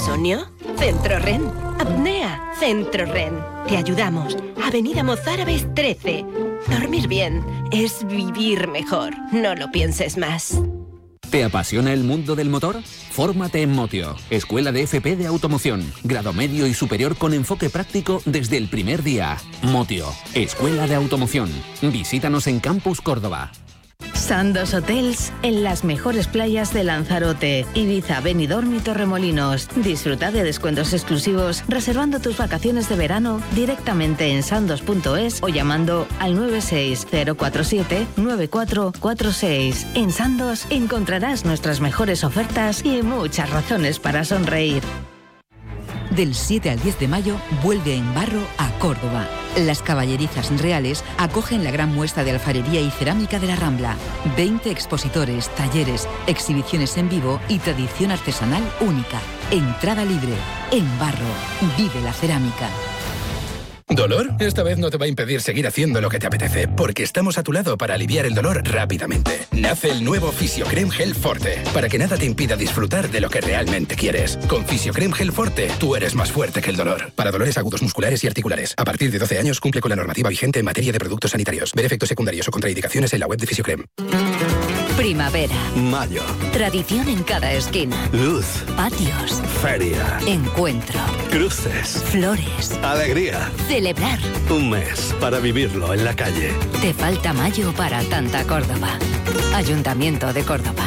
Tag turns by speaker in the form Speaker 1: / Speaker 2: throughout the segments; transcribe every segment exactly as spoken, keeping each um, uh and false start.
Speaker 1: ¿Insomnio? Centro-Ren. ¿Apnea? Centro-Ren. Te ayudamos. Avenida Mozárabes trece. Dormir bien es vivir mejor. No lo pienses más.
Speaker 2: ¿Te apasiona el mundo del motor? Fórmate en Motio, Escuela de F P de Automoción, grado medio y superior con enfoque práctico desde el primer día. Motio, Escuela de Automoción. Visítanos en Campus Córdoba.
Speaker 3: Sandos Hotels en las mejores playas de Lanzarote, Ibiza, Benidorm y Torremolinos. Disfruta de descuentos exclusivos reservando tus vacaciones de verano directamente en sandos punto es o llamando al nueve seis cero cuatro siete nueve cuatro cuatro seis. En Sandos encontrarás nuestras mejores ofertas y muchas razones para sonreír.
Speaker 4: Del siete al diez de mayo vuelve En Barro a Córdoba. Las Caballerizas Reales acogen la gran muestra de alfarería y cerámica de la Rambla. veinte expositores, talleres, exhibiciones en vivo y tradición artesanal única. Entrada libre. En Barro. Vive la cerámica.
Speaker 5: ¿Dolor? Esta vez no te va a impedir seguir haciendo lo que te apetece, porque estamos a tu lado para aliviar el dolor rápidamente. Nace el nuevo Fisiocrem Gel Forte, para que nada te impida disfrutar de lo que realmente quieres. Con Fisiocrem Gel Forte, tú eres más fuerte que el dolor. Para dolores agudos musculares y articulares. A partir de doce años cumple con la normativa vigente en materia de productos sanitarios. Ver efectos secundarios o contraindicaciones en la web de Fisiocrem.
Speaker 6: Primavera.
Speaker 7: Mayo.
Speaker 6: Tradición en cada esquina.
Speaker 7: Luz.
Speaker 6: Patios.
Speaker 7: Feria.
Speaker 6: Encuentro.
Speaker 7: Cruces.
Speaker 6: Flores.
Speaker 7: Alegría.
Speaker 6: Celebrar.
Speaker 7: Un mes para vivirlo en la calle.
Speaker 6: Te falta mayo para tanta Córdoba. Ayuntamiento de Córdoba.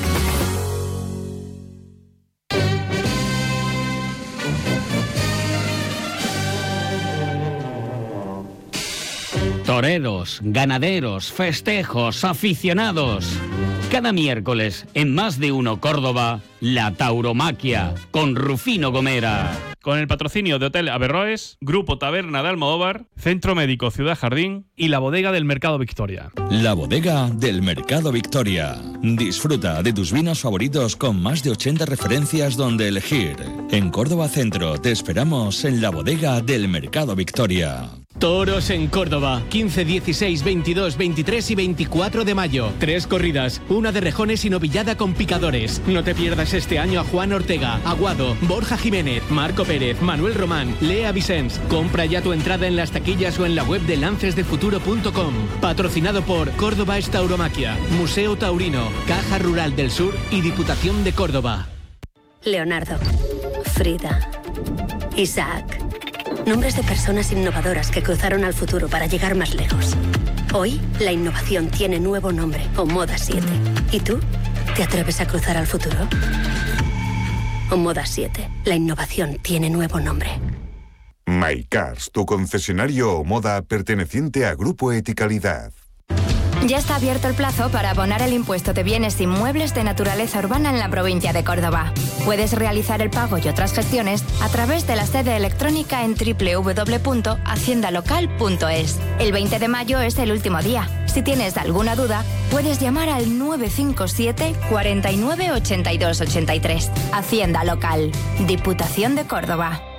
Speaker 8: Toreros, ganaderos, festejos, aficionados. Cada miércoles, en Más de Uno Córdoba, la tauromaquia, con Rufino Gomera.
Speaker 9: Con el patrocinio de Hotel Averroes, Grupo Taberna de Almodóvar, Centro Médico Ciudad Jardín y la Bodega del Mercado Victoria.
Speaker 10: La Bodega del Mercado Victoria. Disfruta de tus vinos favoritos con más de ochenta referencias donde elegir. En Córdoba Centro te esperamos en la Bodega del Mercado Victoria.
Speaker 11: Toros en Córdoba, quince, dieciséis, veintidós, veintitrés y veinticuatro de mayo. Tres corridas, una de rejones y novillada con picadores. No te pierdas este año a Juan Ortega, Aguado, Borja Jiménez, Marco Pérez, Manuel Román, Lea Vicens. Compra ya tu entrada en las taquillas o en la web de lances de futuro punto com. Patrocinado por Córdoba es Tauromaquia, Museo Taurino, Caja Rural del Sur y Diputación de Córdoba.
Speaker 12: Leonardo, Frida, Isaac. Nombres de personas innovadoras que cruzaron al futuro para llegar más lejos. Hoy, la innovación tiene nuevo nombre, Omoda siete. ¿Y tú? ¿Te atreves a cruzar al futuro? Omoda siete. La innovación tiene nuevo nombre.
Speaker 13: MyCars, tu concesionario Omoda perteneciente a Grupo Eticalidad.
Speaker 14: Ya está abierto el plazo para abonar el impuesto de bienes inmuebles de naturaleza urbana en la provincia de Córdoba. Puedes realizar el pago y otras gestiones a través de la sede electrónica en doble u doble u doble u punto hacienda local punto es. El veinte de mayo es el último día. Si tienes alguna duda, puedes llamar al nueve cinco siete, cuarenta y nueve, ochenta y dos, ochenta y tres. Hacienda Local, Diputación de Córdoba.